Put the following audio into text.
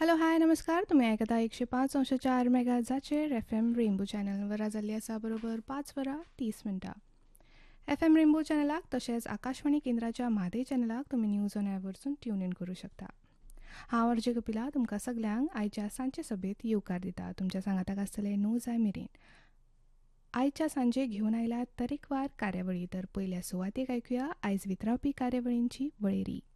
Hello hi नमस्कार. तुम्ही ऐकता 105.4 मेगाहर्ट्झाचेर एफ एम रेनबो चॅनलवर जाल्ली आसा बरोबर 5:30 एफ एम रेनबो चॅनलाक तशेंच आकाशवाणी केंद्राच्या म्हादय चॅनलाक तुम्ही न्यूज ऑन एअर वरसून ट्यून इन करू शकता. हांव अर्जय कपिला तुमकां सगल्यांक आयच्या सांजचे सभेत येवकार दिता. तुमच्या सांगाताक आसतले 9 जाय मेरेन. आयच्या सांजे घेवन आयल्यात तरेकवार कार्यावळी. तर पयल्या सुवातेक आयकुया आयज वितरावपी कार्यावळींची वळेरी.